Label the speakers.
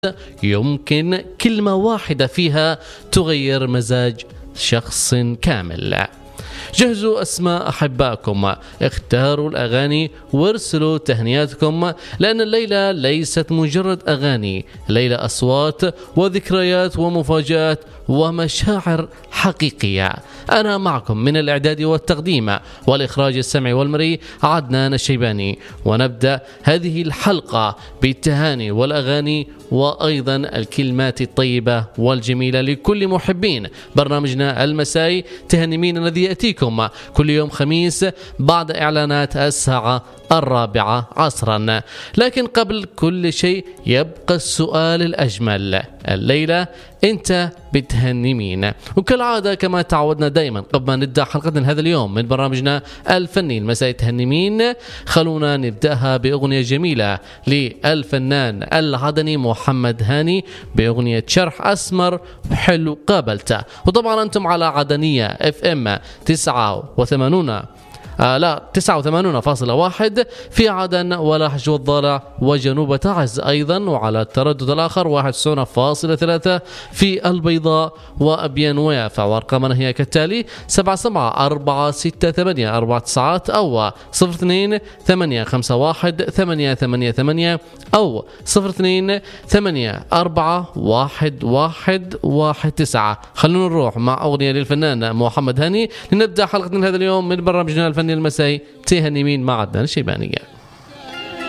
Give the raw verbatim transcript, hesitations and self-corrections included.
Speaker 1: يمكن كلمة واحدة فيها تغير مزاج شخص كامل. جهزوا أسماء أحبائكم، اختاروا الأغاني وارسلوا تهنياتكم، لأن الليلة ليست مجرد أغاني، الليلة أصوات وذكريات ومفاجآت ومشاعر حقيقية. أنا معكم من الإعداد والتقديم والإخراج السمعي والمرئي عدنان الشيباني، ونبدأ هذه الحلقة بالتهاني والأغاني وأيضا الكلمات الطيبة والجميلة لكل محبين برنامجنا المسائي تهني مين، الذي يأتيكم كل يوم خميس بعد إعلانات الساعة الرابعة عصرا. لكن قبل كل شيء يبقى السؤال الأجمل، الليلة أنت بتهني مين؟ وكالعادة كما تعودنا دائما قبل ما نبدأ حلقتنا هذا اليوم من برنامجنا الفني المسائي تهني مين، خلونا نبدأها بأغنية جميلة للفنان العدني محمد هاني بأغنية شرح أسمر حلو قابلته. وطبعا أنتم على عدنية اف ام تسعة وثمانين آه لا تسعة وثمانين فاصلة واحد في عدن ولاحج والضالع وجنوب تعز أيضا، وعلى التردد الآخر واحد وتسعين فاصلة ثلاثة في البيضاء وأبيان ويافا. وأرقامنا هي كالتالي: سبعة سبعة أربعة ستة ثمانية أربعة تسعات أو صفر اثنين ثمانية خمسة واحد ثمانية ثمانية ثمانية أو صفر اثنين ثمانية أربعة واحد واحد واحد تسعة. خلونا نروح مع أغنية للفنان محمد هاني لنبدأ حلقتنا هذا اليوم من برنامجنا الفني المسائي تهني مين مع عدنان الشيبانية.